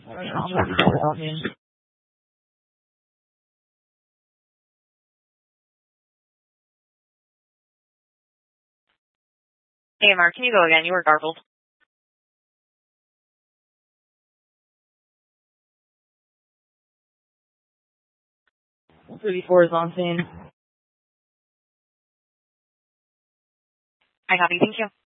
AMR, can you go again? You were garbled. 34 is on scene. I copy. Thank you.